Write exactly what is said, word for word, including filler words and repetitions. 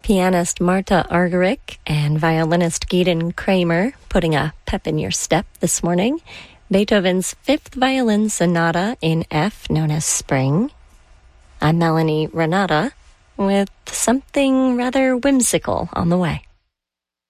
Pianist Marta Argerich and violinist Gideon Kramer putting a pep in your step this morning. Beethoven's Fifth Violin Sonata in F, known as Spring. I'm Melanie Renata with something rather whimsical on the way.